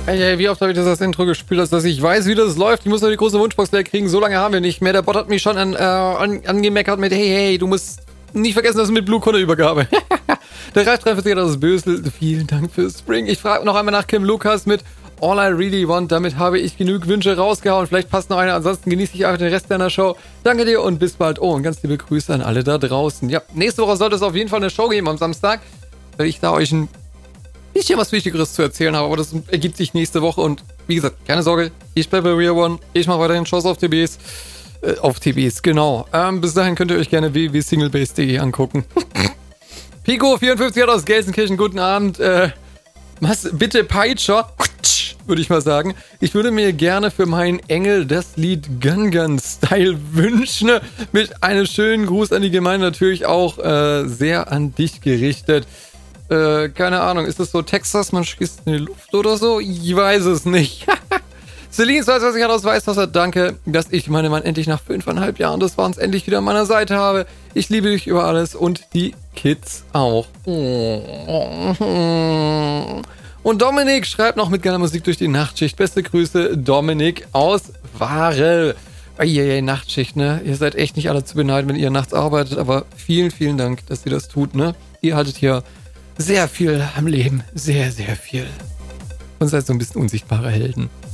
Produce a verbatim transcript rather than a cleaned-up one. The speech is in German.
Ey, ey, wie oft habe ich das als Intro gespielt, dass ich weiß, wie das läuft. Ich muss noch die große Wunschbox leer kriegen. So lange haben wir nicht mehr. Der Bot hat mich schon an, äh, an, angemeckert mit, hey, hey, du musst nicht vergessen, dass mit Blue-Kunde-Übergabe. Der Reichtreffer ist das Bösel. Vielen Dank fürs Spring. Ich frage noch einmal nach Kim Lukas mit All I Really Want. Damit habe ich genug Wünsche rausgehauen. Vielleicht passt noch einer. Ansonsten genieße ich einfach den Rest deiner Show. Danke dir und bis bald. Oh, und ganz liebe Grüße an alle da draußen. Ja, nächste Woche sollte es auf jeden Fall eine Show geben am Samstag, weil ich da euch ein bisschen was Wichtigeres zu erzählen habe. Aber das ergibt sich nächste Woche. Und wie gesagt, keine Sorge. Ich bleibe bei Real One. Ich mache weiterhin Shows auf T Bs. Äh, auf T Bs, genau. Ähm, bis dahin könnt ihr euch gerne w w w punkt singlebase punkt de angucken. Pico vierundfünfzig hat aus Gelsenkirchen. Guten Abend. Äh, was? Bitte Peitscher? Würde ich mal sagen. Ich würde mir gerne für meinen Engel das Lied Gun Gun Style wünschen. Mit einem schönen Gruß an die Gemeinde, natürlich auch äh, sehr an dich gerichtet. Äh, keine Ahnung, ist das so Texas, man schießt in die Luft oder so? Ich weiß es nicht. Celine zwei zwei hat aus Weißwasser. Danke, dass ich meine Mann endlich nach fünfeinhalb Jahren des Warns endlich wieder an meiner Seite habe. Ich liebe dich über alles und die Kids auch. Und Dominik schreibt noch mit geiler Musik durch die Nachtschicht. Beste Grüße, Dominik aus Warel. Eieiei, Nachtschicht, ne? Ihr seid echt nicht alle zu beneiden, wenn ihr nachts arbeitet, aber vielen, vielen Dank, dass ihr das tut, ne? Ihr haltet hier sehr viel am Leben. Sehr, sehr viel. Und seid so ein bisschen unsichtbare Helden.